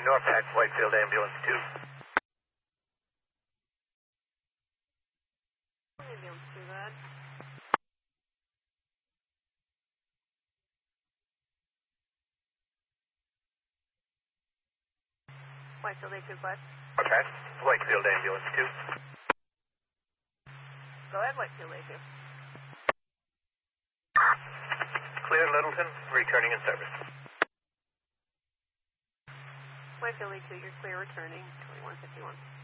Norpac, Whitefield Ambulance 2. Ambulance 2, bud. Whitefield A2, bud. Norpac, Whitefield Ambulance 2. Go ahead, Whitefield A2. Clear Littleton, returning in service. Whitefield A2, you're clear returning, 2151.